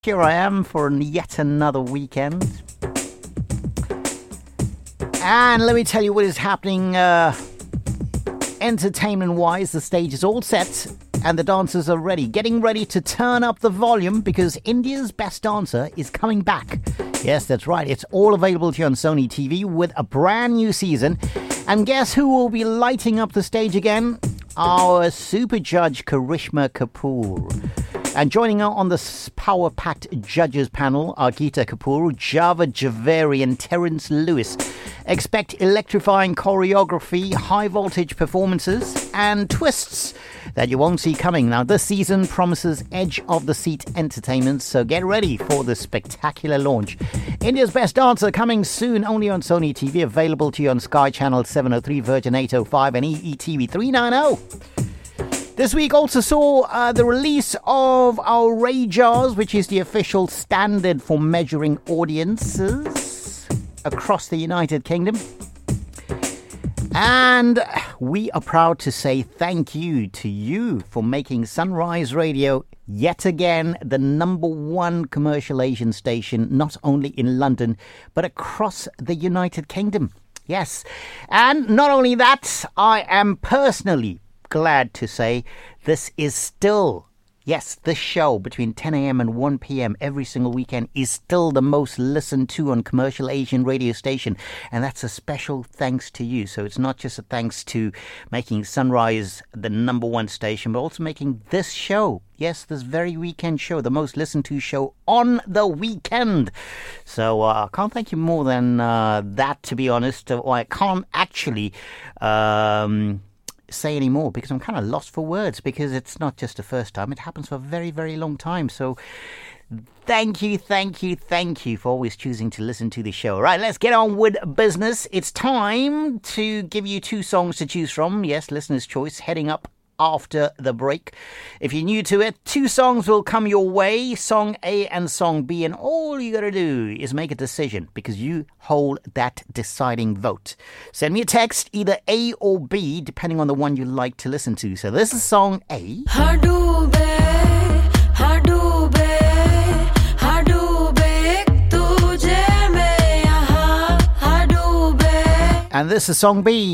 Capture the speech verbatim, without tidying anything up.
Here I am for yet another weekend. And let me tell you what is happening uh, entertainment-wise. The stage is all set and the dancers are ready. Getting ready to turn up the volume because India's Best Dancer is coming back. Yes, that's right. It's all available to you on Sony T V with a brand new season. And guess who will be lighting up the stage again? Our super judge, Karishma Kapoor. And joining her on the power-packed judges panel are Geeta Kapoor, Javed Javeri and Terence Lewis. Expect electrifying choreography, high-voltage performances and twists that you won't see coming. Now, this season promises edge-of-the-seat entertainment, so get ready for the spectacular launch. India's Best Dancer coming soon, only on Sony T V, available to you on Sky Channel seven oh three, Virgin eight oh five and E E T V three ninety. This week also saw uh, the release of our RAJARs, which is the official standard for measuring audiences across the United Kingdom. And we are proud to say thank you to you for making Sunrise Radio yet again the number one commercial Asian station, not only in London, but across the United Kingdom. Yes. And not only that, I am personally glad to say this is still, yes, this show between ten a.m. and one p.m. every single weekend is still the most listened to on commercial Asian radio station. And that's a special thanks to you. So it's not just a thanks to making Sunrise the number one station, but also making this show, yes, this very weekend show, the most listened to show on the weekend. So uh, I can't thank you more than uh, that, to be honest. Or I can't actually Um, say any more because I'm kind of lost for words, because it's not just the first time, it happens for a very very long time. So thank you thank you thank you for always choosing to listen to the show. Right, let's get on with business. It's time to give you two songs to choose from. Yes, listener's choice heading up after the break. If you're new to it, two songs will come your way, song A and song B, and all you gotta do is make a decision because you hold that deciding vote. Send me a text, either A or B, depending on the one you like to listen to. So this is song A. Hadoobe, hadoobe, hadoobe, tujhe mein yahan, hadoobe. And this is song B.